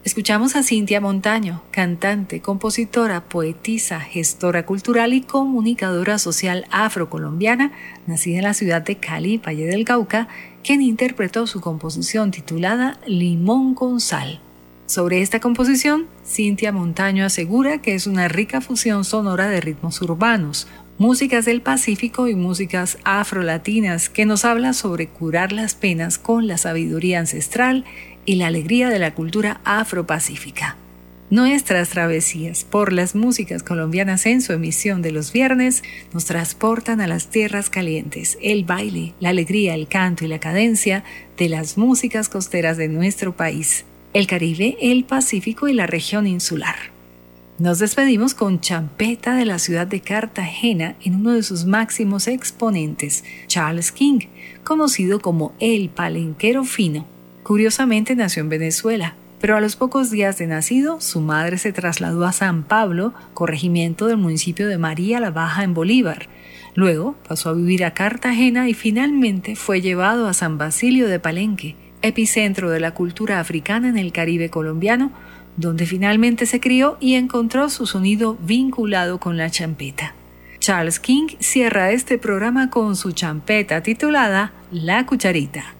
Escuchamos a Cintia Montaño, cantante, compositora, poetisa, gestora cultural y comunicadora social afrocolombiana, nacida en la ciudad de Cali, Valle del Cauca, quien interpretó su composición titulada Limón con Sal. Sobre esta composición, Cintia Montaño asegura que es una rica fusión sonora de ritmos urbanos, músicas del Pacífico y músicas afrolatinas que nos habla sobre curar las penas con la sabiduría ancestral y la alegría de la cultura afropacífica. Nuestras travesías por las músicas colombianas en su emisión de los viernes nos transportan a las tierras calientes, el baile, la alegría, el canto y la cadencia de las músicas costeras de nuestro país, el Caribe, el Pacífico y la región insular. Nos despedimos con champeta de la ciudad de Cartagena en uno de sus máximos exponentes, Charles King, conocido como el palenquero fino. Curiosamente nació en Venezuela, pero a los pocos días de nacido, su madre se trasladó a San Pablo, corregimiento del municipio de María la Baja en Bolívar. Luego pasó a vivir a Cartagena y finalmente fue llevado a San Basilio de Palenque, epicentro de la cultura africana en el Caribe colombiano, donde finalmente se crió y encontró su sonido vinculado con la champeta. Charles King cierra este programa con su champeta titulada La Cucharita.